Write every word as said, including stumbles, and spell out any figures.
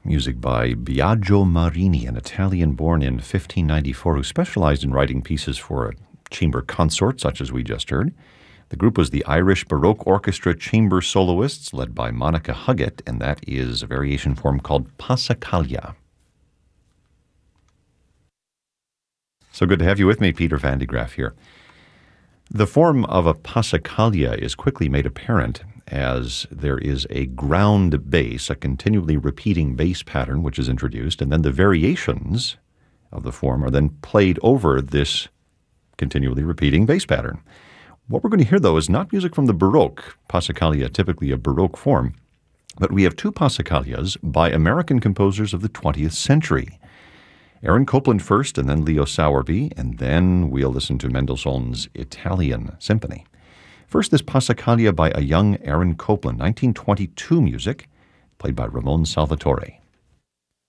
music by Biagio Marini, an Italian born in fifteen ninety-four who specialized in writing pieces for a chamber consort, such as we just heard. The group was the Irish Baroque Orchestra Chamber Soloists, led by Monica Huggett, and that is a variation form called Passacaglia. So good to have you with me, Peter Van de Graaff here. The form of a Passacaglia is quickly made apparent as there is a ground bass, a continually repeating bass pattern which is introduced, and then the variations of the form are then played over this continually repeating bass pattern. What we're going to hear, though, is not music from the Baroque, Passacaglia, typically a Baroque form, but we have two Passacaglias by American composers of the twentieth century. Aaron Copland first, and then Leo Sowerby, and then we'll listen to Mendelssohn's Italian Symphony. First, this Passacaglia by a young Aaron Copland, nineteen twenty-two music, played by Ramon Salvatore.